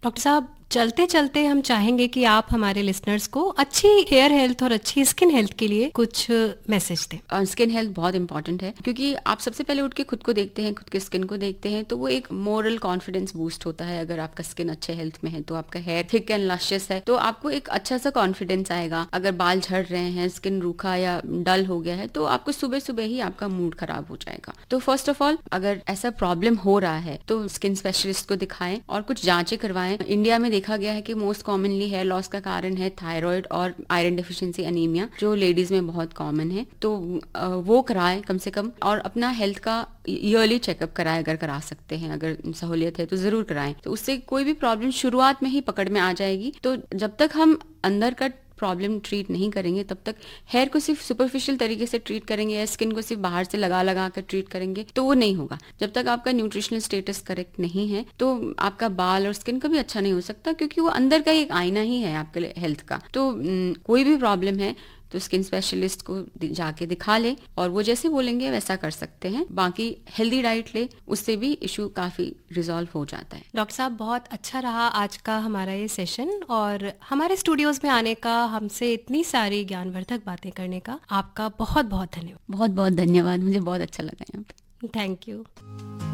Doctor साहब, चलते चलते हम चाहेंगे कि आप हमारे लिसनर्स को अच्छी हेयर हेल्थ और अच्छी स्किन हेल्थ के लिए कुछ मैसेज दें। स्किन हेल्थ बहुत इंपॉर्टेंट है, क्योंकि आप सबसे पहले उठ के खुद को देखते हैं, खुद के स्किन को देखते हैं, तो वो एक मोरल कॉन्फिडेंस बूस्ट होता है। अगर आपका स्किन अच्छे हेल्थ में है तो आपका हेयर थिक एंड लशियस है तो आपको एक अच्छा सा कॉन्फिडेंस आएगा। अगर बाल झड़ रहे हैं, स्किन रूखा या डल हो गया है, तो आपको सुबह सुबह ही आपका मूड खराब हो जाएगा। तो फर्स्ट ऑफ ऑल, अगर ऐसा प्रॉब्लम हो रहा है तो स्किन स्पेशलिस्ट को दिखाएं और कुछ जांचें करवाएं। इंडिया में देखा गया है कि मोस्ट कॉमनली हेयर लॉस का कारण है थायराइड और आयरन डेफिशिएंसी एनीमिया, जो लेडीज में बहुत कॉमन है। तो वो कराएं कम से कम, और अपना हेल्थ का ईयरली चेकअप कराएं अगर करा सकते हैं। अगर सहूलियत है तो जरूर कराएं। तो उससे कोई भी प्रॉब्लम शुरुआत में ही पकड़ में आ जाएगी। तो जब तक हम अंदर का प्रॉब्लम ट्रीट नहीं करेंगे तब तक हेयर को सिर्फ सुपरफिशियल तरीके से ट्रीट करेंगे या स्किन को सिर्फ बाहर से लगा लगा कर ट्रीट करेंगे तो वो नहीं होगा। जब तक आपका न्यूट्रिशनल स्टेटस करेक्ट नहीं है तो आपका बाल और स्किन का भी अच्छा नहीं हो सकता, क्योंकि वो अंदर का एक आईना ही है आपके लिए हेल्थ का। तो कोई भी प्रॉब्लम है तो स्किन स्पेशलिस्ट को जाके दिखा ले, और वो जैसे बोलेंगे वैसा कर सकते हैं। बाकी हेल्दी डाइट ले, उससे भी इशू काफी रिजॉल्व हो जाता है। डॉक्टर साहब, बहुत अच्छा रहा आज का हमारा ये सेशन, और हमारे स्टूडियोज में आने का, हमसे इतनी सारी ज्ञानवर्धक बातें करने का आपका बहुत बहुत धन्यवाद। बहुत बहुत धन्यवाद, मुझे बहुत अच्छा लगा यहाँ पे। Thank you.